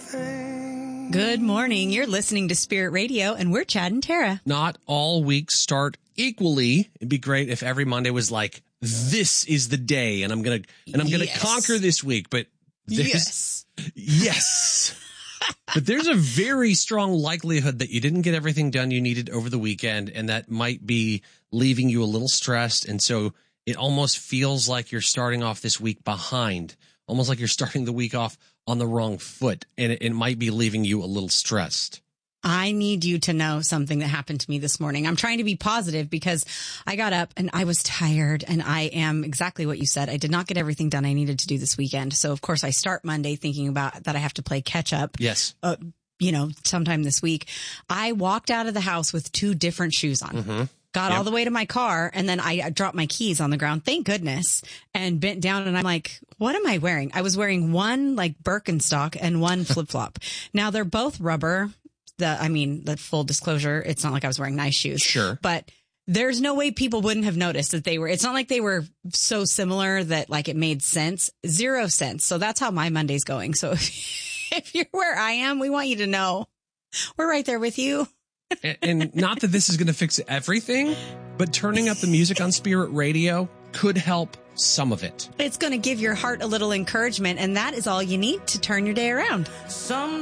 Good morning. You're listening to Spirit Radio, and we're Chad and Tara. Not all weeks start equally. It'd be great if every Monday was like, this is the day, and I'm gonna conquer this week. But yes. But there's a very strong likelihood that you didn't get everything done you needed over the weekend, and that might be leaving you a little stressed. And so it almost feels like you're starting off this week behind, almost like you're starting the week off on the wrong foot, and it might be leaving you a little stressed. I need you to know something that happened to me this morning. I'm trying to be positive because I got up and I was tired, and I am exactly what you said. I did not get everything done I needed to do this weekend. So, of course, I start Monday thinking about that I have to play catch up. Yes. Sometime this week. I walked out of the house with 2 different shoes on. Mm-hmm. Got all the way to my car, and then I dropped my keys on the ground, thank goodness, and bent down, and I'm like, what am I wearing? I was wearing one like Birkenstock and one flip-flop. Now, they're both rubber. The full disclosure, it's not like I was wearing nice shoes. Sure. But there's no way people wouldn't have noticed that they were, it's not like they were so similar that like it made sense. 0 sense. So that's how my Monday's going. So if you're where I am, we want you to know we're right there with you. And not that this is going to fix everything, but turning up the music on Spirit Radio could help some of it. It's going to give your heart a little encouragement, and that is all you need to turn your day around.